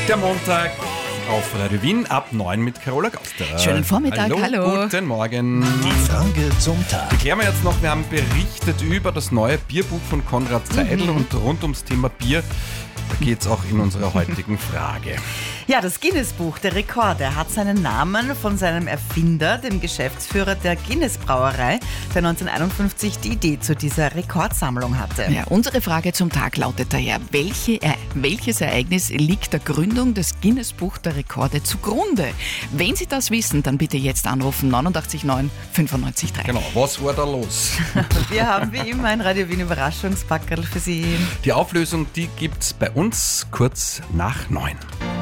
Der Montag auf Radio Wien ab 9 mit Carola Gauster. Schönen Vormittag, hallo. Guten Morgen. Die Frage zum Tag. Die klären wir jetzt noch. Wir haben berichtet über das neue Bierbuch von Konrad Seidl und rund ums Thema Bier. Da geht es auch in unserer heutigen Frage. Ja, das Guinness-Buch der Rekorde hat seinen Namen von seinem Erfinder, dem Geschäftsführer der Guinness-Brauerei, der 1951 die Idee zu dieser Rekordsammlung hatte. Ja, unsere Frage zum Tag lautet daher, welches Ereignis liegt der Gründung des Guinness-Buch der Rekorde zugrunde? Wenn Sie das wissen, dann bitte jetzt anrufen 89 9 95 3. Genau, was war da los? Wir haben wie immer ein Radio Wien Überraschungspackerl für Sie. Die Auflösung, die gibt's bei uns kurz nach 9.